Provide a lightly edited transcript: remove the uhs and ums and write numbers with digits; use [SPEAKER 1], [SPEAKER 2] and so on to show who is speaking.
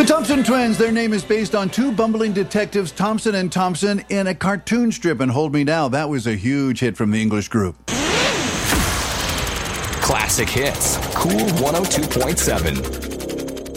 [SPEAKER 1] The Thompson Twins, their name is based on two bumbling detectives, Thompson and Thompson, in a cartoon strip. And Hold Me Now, that was a huge hit from the English group.
[SPEAKER 2] Classic hits. Cool 102.7.